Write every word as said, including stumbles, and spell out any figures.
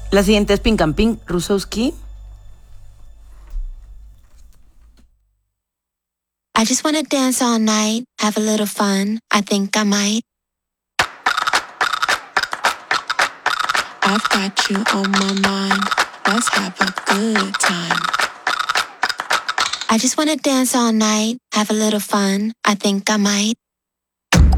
La siguiente es Pink and Pink, Rusowski. I just wanna dance all night, have a little fun, I think I might. I've got you on my mind, let's have a good time. I just wanna dance all night, have a little fun, I think I might.